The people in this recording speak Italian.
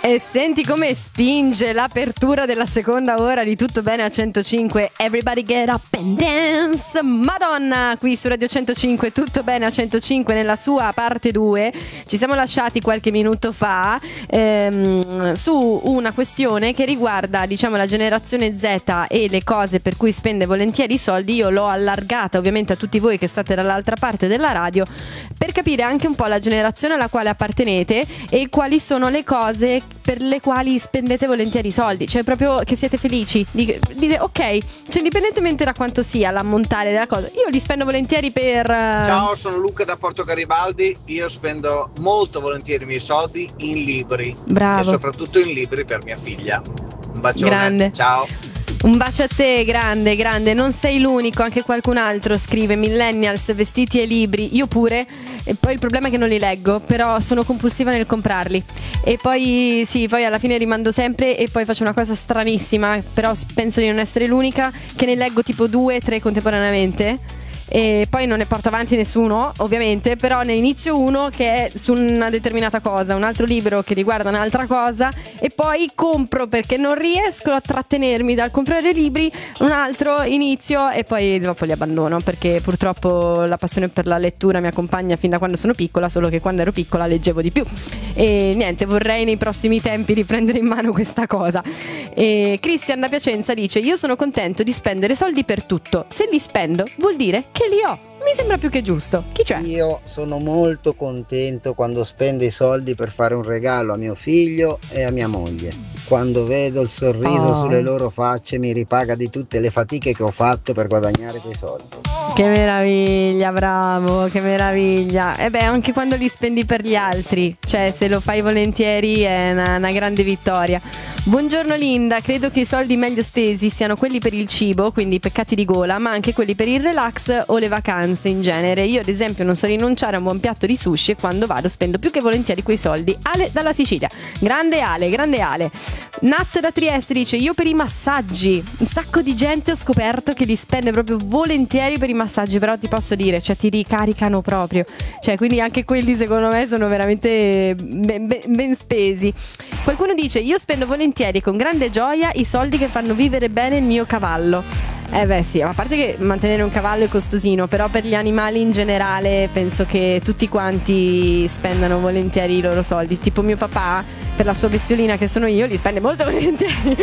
E senti come spinge l'apertura della seconda ora di Tutto Bene a 105. Everybody get up and dance. Madonna, qui su Radio 105 Tutto Bene a 105 nella sua parte 2. Ci siamo lasciati qualche minuto fa su una questione che riguarda, diciamo, la generazione Z e le cose per cui spende volentieri i soldi. Io l'ho allargata ovviamente a tutti voi che state dall'altra parte della radio, per capire anche un po' la generazione alla quale appartenete e quali sono le cose per le quali spendete volentieri i soldi. Cioè proprio che siete felici, dite ok, cioè indipendentemente da quanto sia l'ammontare della cosa, io li spendo volentieri per Ciao, sono Luca da Porto Garibaldi. Io spendo molto volentieri i miei soldi in libri. Bravo. E soprattutto in libri per mia figlia. Un bacione. Grande. Ciao. Un bacio a te, grande, grande. Non sei l'unico, anche qualcun altro scrive: millennials, vestiti e libri. Io pure. E poi il problema è che non li leggo, però sono compulsiva nel comprarli. E poi sì, poi alla fine rimando sempre. E poi faccio una cosa stranissima, però penso di non essere l'unica, che ne leggo tipo 2-3 contemporaneamente. E poi non ne porto avanti nessuno, ovviamente, però ne inizio uno che è su una determinata cosa, un altro libro che riguarda un'altra cosa, e poi compro, perché non riesco a trattenermi dal comprare libri, un altro inizio e poi dopo li abbandono, perché purtroppo la passione per la lettura mi accompagna fin da quando sono piccola, solo che quando ero piccola leggevo di più. E niente, vorrei nei prossimi tempi riprendere in mano questa cosa. E Cristian da Piacenza dice: io sono contento di spendere soldi per tutto, se li spendo vuol dire che li ho. Mi sembra più che giusto. Chi c'è? Io sono molto contento quando spendo i soldi per fare un regalo a mio figlio e a mia moglie. Quando vedo il sorriso sulle loro facce mi ripaga di tutte le fatiche che ho fatto per guadagnare quei soldi. Che meraviglia, bravo, che meraviglia. E beh, anche quando li spendi per gli altri, cioè se lo fai volentieri è una grande vittoria. Buongiorno Linda, credo che i soldi meglio spesi siano quelli per il cibo, quindi i peccati di gola, ma anche quelli per il relax o le vacanze in genere. Io ad esempio non so rinunciare a un buon piatto di sushi e quando vado spendo più che volentieri quei soldi. Ale dalla Sicilia, grande Ale, grande Ale. Nat da Trieste dice: io per i massaggi, un sacco di gente ho scoperto che li spende proprio volentieri per i massaggi, però ti posso dire, cioè ti ricaricano proprio, cioè quindi anche quelli secondo me sono veramente ben spesi. Qualcuno dice: io spendo volentieri con grande gioia i soldi che fanno vivere bene il mio cavallo. Eh beh sì, a parte che mantenere un cavallo è costosino, però per gli animali in generale penso che tutti quanti spendano volentieri i loro soldi. Tipo mio papà, per la sua bestiolina che sono io, li spende molto volentieri.